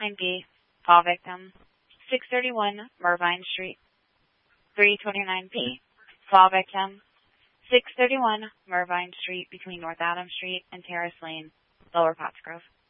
229B, fall victim, 631 Mervine Street. 329B, fall victim, 631 Mervine Street between North Adams Street and Terrace Lane, Lower Pottsgrove.